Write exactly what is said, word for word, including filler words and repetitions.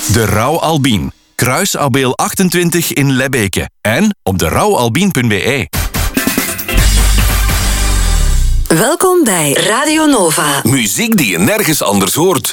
De Rauw Albien. Kruis Abeel achtentwintig in Lebbeke. En op de rauw albien punt b e. Welkom bij Radio Nova. Muziek die je nergens anders hoort.